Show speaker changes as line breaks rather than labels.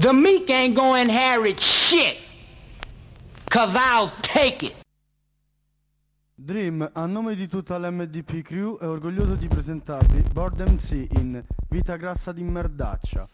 The meek ain't gonna inherit shit, 'cause I'll take it.
Dream, a nome di tutta l'MDP Crew, è orgoglioso di presentarvi Bored MC in Vita grassa di merdaccia.